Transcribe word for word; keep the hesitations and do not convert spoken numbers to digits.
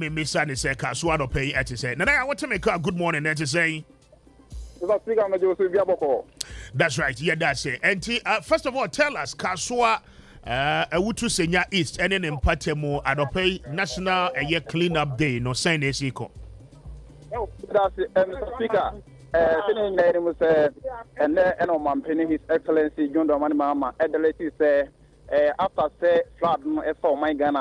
me misa ne say Kasua no pay at say. Now I want to make a good morning that to say. That's right. Yeah, that's it. And uh, first of all, tell us Kasua uh Awutu Senya East and then in Patemo Adope National a year cleanup day no sign is equal. That's it, Mister Speaker. Uh, sitting there, was uh, and then and on penny His Excellency John Dramani Mahama. At the latest, uh, after say flood, for my Ghana.